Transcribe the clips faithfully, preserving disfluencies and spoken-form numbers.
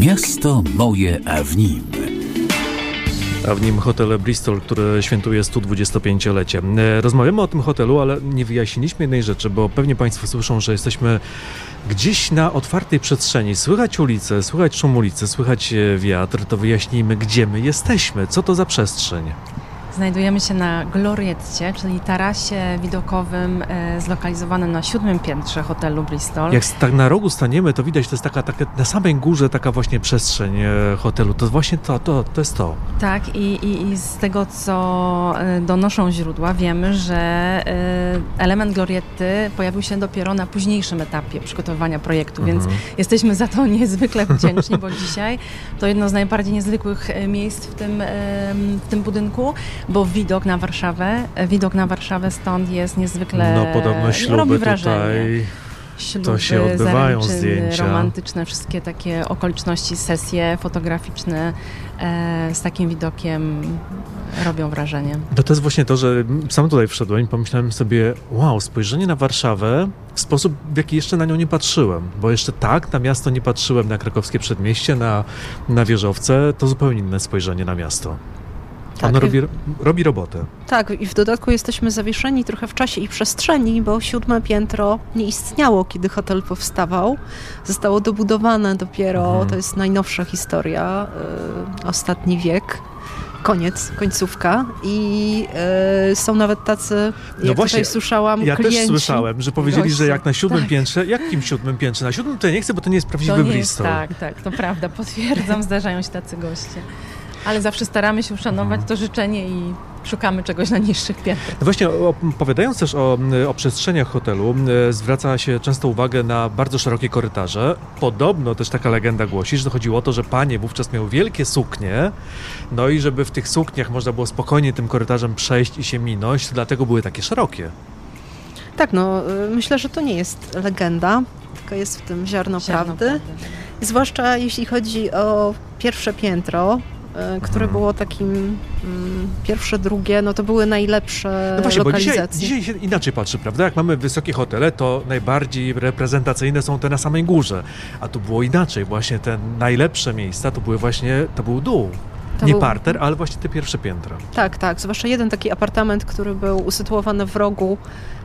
Miasto moje, a w nim... A w nim hotel Bristol, który świętuje sto dwudziestopięciolecie. Rozmawiamy o tym hotelu, ale nie wyjaśniliśmy jednej rzeczy, bo pewnie Państwo słyszą, że jesteśmy gdzieś na otwartej przestrzeni. Słychać ulicę, słychać szum ulicy, słychać wiatr. To wyjaśnijmy, gdzie my jesteśmy. Co to za przestrzeń? Znajdujemy się na Glorietcie, czyli tarasie widokowym e, zlokalizowanym na siódmym piętrze hotelu Bristol. Jak tak na rogu staniemy, to widać, to jest taka, taka na samej górze taka właśnie przestrzeń e, hotelu. To właśnie to, to, to jest to. Tak i, i, i z tego, co donoszą źródła, wiemy, że e, element Glorietty pojawił się dopiero na późniejszym etapie przygotowywania projektu, mhm. więc jesteśmy za to niezwykle wdzięczni, bo dzisiaj to jedno z najbardziej niezwykłych miejsc w tym, e, w tym budynku. Bo widok na Warszawę, widok na Warszawę stąd jest niezwykle... No podobno śluby robi wrażenie. Tutaj, śluby, to się odbywają zdjęcia. Romantyczne, wszystkie takie okoliczności, sesje fotograficzne e, z takim widokiem robią wrażenie. No to jest właśnie to, że sam tutaj wszedłem i pomyślałem sobie, wow, spojrzenie na Warszawę w sposób, w jaki jeszcze na nią nie patrzyłem, bo jeszcze tak na miasto nie patrzyłem, na krakowskie przedmieście, na, na wieżowce, to zupełnie inne spojrzenie na miasto. Tak, Ono robi, robi robotę. Tak, i w dodatku jesteśmy zawieszeni trochę w czasie i przestrzeni, bo siódme piętro nie istniało, kiedy hotel powstawał. Zostało dobudowane dopiero, mhm. to jest najnowsza historia, y, ostatni wiek, koniec, końcówka i y, są nawet tacy, jak no właśnie, tutaj słyszałam, ja klienci. Ja też słyszałem, że powiedzieli, gości. że jak na siódmym tak. piętrze, jakim siódmym piętrze? Na siódmym to ja nie chcę, bo to nie jest prawdziwy to nie Bristol. Jest, tak, tak, to prawda, potwierdzam, zdarzają się tacy goście. Ale zawsze staramy się uszanować to życzenie i szukamy czegoś na niższych piętrach. No właśnie, opowiadając też o, o przestrzeniach hotelu, zwraca się często uwagę na bardzo szerokie korytarze. Podobno też taka legenda głosi, że chodziło o to, że panie wówczas miały wielkie suknie, no i żeby w tych sukniach można było spokojnie tym korytarzem przejść i się minąć, to dlatego były takie szerokie. Tak, no myślę, że to nie jest legenda, tylko jest w tym ziarno, ziarno prawdy. prawdy. Zwłaszcza jeśli chodzi o pierwsze piętro, które hmm. było takim mm, pierwsze, drugie, no to były najlepsze no właśnie, lokalizacje. Bo dzisiaj, dzisiaj się inaczej patrzy, prawda? Jak mamy wysokie hotele, to najbardziej reprezentacyjne są te na samej górze. A tu było inaczej. Właśnie te najlepsze miejsca to były właśnie, to był dół. To Nie był... parter, ale właśnie te pierwsze piętra. Tak, tak. Zwłaszcza jeden taki apartament, który był usytuowany w rogu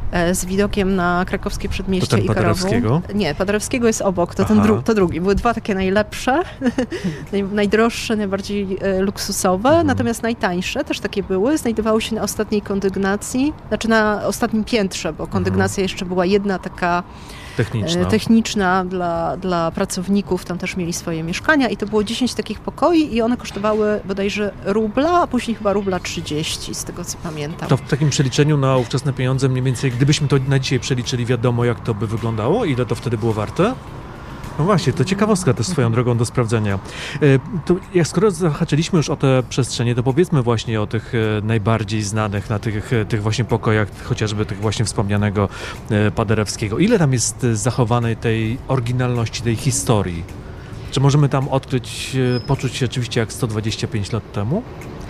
z widokiem na krakowskie przedmieście to ten i Karową. Paderewskiego? Nie, Paderewskiego jest obok, to, ten dru- to drugi. Były dwa takie najlepsze, naj- najdroższe, najbardziej e, luksusowe, mhm. natomiast najtańsze też takie były, znajdowały się na ostatniej kondygnacji, znaczy na ostatnim piętrze, bo kondygnacja mhm. jeszcze była jedna taka techniczna, e, techniczna dla, dla pracowników, tam też mieli swoje mieszkania i to było dziesięć takich pokoi i one kosztowały bodajże rubla, a później chyba rubla trzydzieści, z tego co pamiętam. To w takim przeliczeniu na ówczesne pieniądze mniej więcej, gdybyśmy to na dzisiaj przeliczyli, wiadomo jak to by wyglądało? Ile to wtedy było warte? No właśnie, to ciekawostka też swoją drogą do sprawdzenia. To jak skoro zahaczyliśmy już o te przestrzenie, to powiedzmy właśnie o tych najbardziej znanych, na tych, tych właśnie pokojach, chociażby tych właśnie wspomnianego Paderewskiego. Ile tam jest zachowanej tej oryginalności, tej historii? Czy możemy tam odkryć, poczuć się oczywiście jak sto dwadzieścia pięć lat temu?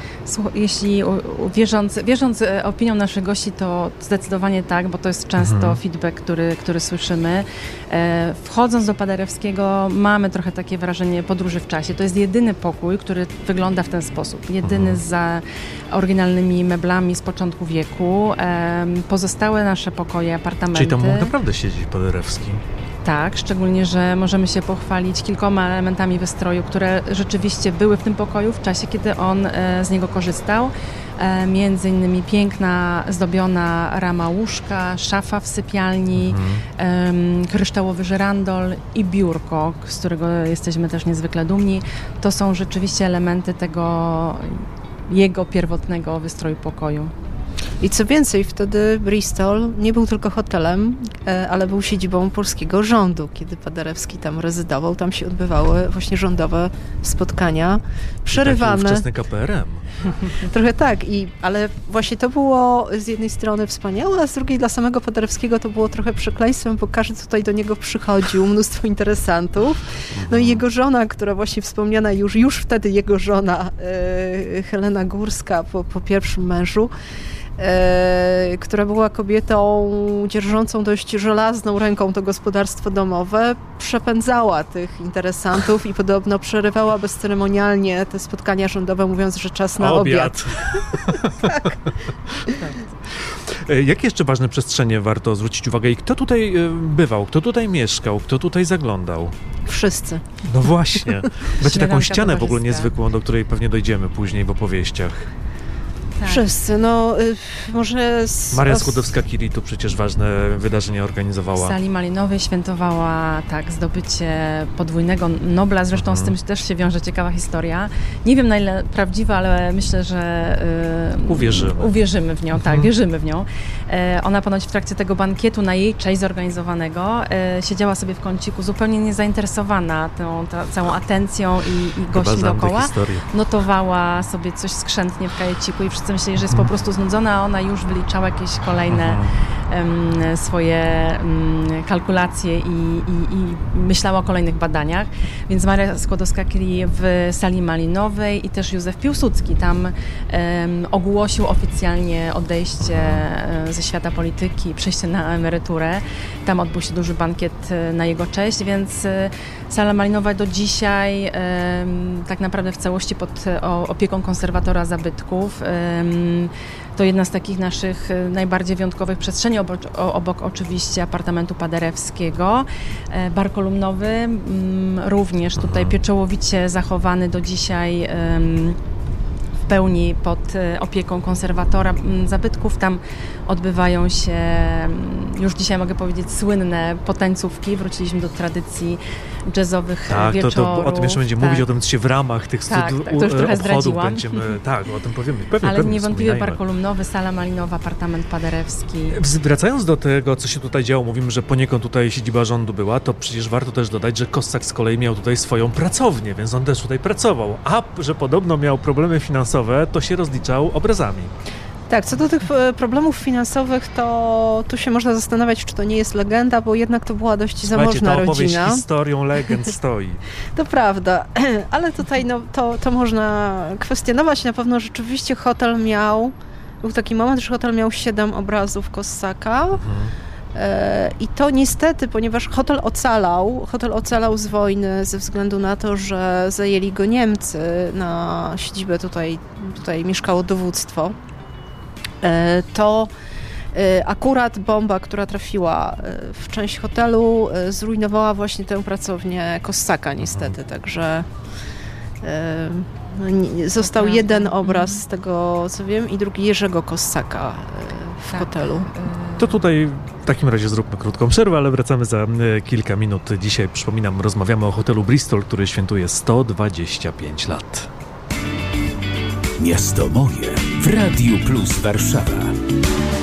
Jeśli wierząc, wierząc opiniom naszych gości, to zdecydowanie tak, bo to jest często mhm. feedback, który, który słyszymy. E, wchodząc do Paderewskiego mamy trochę takie wrażenie podróży w czasie. To jest jedyny pokój, który wygląda w ten sposób. Jedyny mhm. z oryginalnymi meblami z początku wieku. E, pozostałe nasze pokoje, apartamenty. Czyli tam mógł naprawdę siedzieć Paderewski. Tak, szczególnie, że możemy się pochwalić kilkoma elementami wystroju, które rzeczywiście były w tym pokoju w czasie, kiedy on e, z niego korzystał. E, między innymi piękna, zdobiona rama łóżka, szafa w sypialni, mhm. e, kryształowy żyrandol i biurko, z którego jesteśmy też niezwykle dumni. To są rzeczywiście elementy tego jego pierwotnego wystroju pokoju. I co więcej, wtedy Bristol nie był tylko hotelem, ale był siedzibą polskiego rządu. Kiedy Paderewski tam rezydował, tam się odbywały właśnie rządowe spotkania, przerywane. Taki ówczesny K P R M. Trochę tak, i, ale właśnie to było z jednej strony wspaniałe, a z drugiej dla samego Paderewskiego to było trochę przekleństwem, bo każdy tutaj do niego przychodził, mnóstwo interesantów. No i jego żona, która właśnie wspomniana już, już wtedy jego żona, e, Helena Górska po, po pierwszym mężu, e, która była kobietą dzierżącą dość żelazną ręką to gospodarstwo domowe, przepędzała tych interesantów i podobno przerywała bezceremonialnie te spotkania rządowe, mówiąc, że czas na obiad. obiad. tak. Jakie jeszcze ważne przestrzenie warto zwrócić uwagę i kto tutaj bywał, kto tutaj mieszkał, kto tutaj zaglądał? Wszyscy. No właśnie. Macie taką ścianę w ogóle towarzyska. niezwykłą, do której pewnie dojdziemy później w opowieściach. Tak. Wszyscy, no y, może... Z, Maria os- Skłodowska-Curie tu przecież ważne wydarzenie W organizowała. sali malinowej świętowała tak zdobycie podwójnego Nobla, zresztą Mhm. z tym też się wiąże ciekawa historia. Nie wiem na ile prawdziwa, ale myślę, że yy, Uwierzymy. uwierzymy w nią, Mhm. tak, wierzymy w nią. E, ona ponoć w trakcie tego bankietu na jej cześć zorganizowanego e, siedziała sobie w kąciku zupełnie niezainteresowana tą ta, całą atencją i, i Chyba gości znam tę dookoła. historię. Notowała sobie coś skrzętnie w kajeciku i wszyscy myśleli, że jest po prostu znudzona, a ona już wyliczała jakieś kolejne Mhm. em, swoje em, kalkulacje i, i, i myślała o kolejnych badaniach. Więc Maria Skłodowska-Curie w sali malinowej i też Józef Piłsudski tam em, ogłosił oficjalnie odejście e, ze świata polityki, przejście na emeryturę. Tam odbył się duży bankiet e, na jego cześć, więc e, sala malinowa do dzisiaj em, tak naprawdę w całości pod e, o, opieką konserwatora zabytków. Em, To jedna z takich naszych e, najbardziej wyjątkowych przestrzeni, obok, o, obok oczywiście apartamentu Paderewskiego. E, Bar kolumnowy mm, również tutaj pieczołowicie zachowany do dzisiaj em, w pełni pod e, opieką konserwatora m, zabytków. Tam odbywają się m, już dzisiaj mogę powiedzieć słynne potańcówki. Wróciliśmy do tradycji jazzowych Tak, to, wieczorów. to o tym jeszcze będziemy tak. mówić, o tym co się w ramach tych Tak, stud- tak, to już trochę obchodów zdradziłam. będziemy, tak, o tym powiemy. Pewnie, Ale pewnie niewątpliwie wspominajmy. bar kolumnowy, sala malinowa, apartament Paderewski. Wracając do tego, co się tutaj działo, mówimy, że poniekąd tutaj siedziba rządu była, to przecież warto też dodać, że Kossak z kolei miał tutaj swoją pracownię, więc on też tutaj pracował. A że podobno miał problemy finansowe, to się rozliczał obrazami. Tak, co do tych e, problemów finansowych, to tu się można zastanawiać, czy to nie jest legenda, bo jednak to była dość Słuchajcie, zamożna ta opowieść rodzina. historią legend stoi. To prawda, ale tutaj no, to, to można kwestionować. Na pewno rzeczywiście hotel miał, był taki moment, że hotel miał siedem obrazów Kossaka. Mhm. E, I to niestety, ponieważ hotel ocalał, hotel ocalał z wojny ze względu na to, że zajęli go Niemcy, na siedzibę tutaj, tutaj mieszkało dowództwo, e, to e, akurat bomba, która trafiła e, w część hotelu, e, zrujnowała właśnie tę pracownię Kossaka niestety, także e, no, nie, został prawda. jeden obraz Mhm. z tego, co wiem, i drugi Jerzego Kossaka e, w Tak. hotelu. Y, To tutaj w takim razie zróbmy krótką przerwę, ale wracamy za e, kilka minut. Dzisiaj, przypominam, rozmawiamy o hotelu Bristol, który świętuje sto dwadzieścia pięć lat. Miasto moje w Radiu Plus Warszawa.